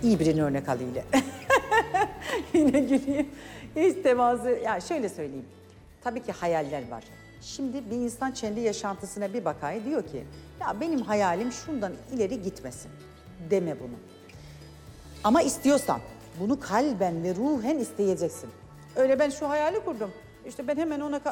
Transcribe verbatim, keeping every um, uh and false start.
iyi birini örnek alayım. Yine güleyim. Hiç teması, ya şöyle söyleyeyim. Tabii ki hayaller var. Şimdi bir insan kendi yaşantısına bir bakay diyor ki ya benim hayalim şundan ileri gitmesin. Deme bunu. Ama istiyorsan bunu kalben ve ruhen isteyeceksin. Öyle ben şu hayali kurdum. İşte ben hemen ona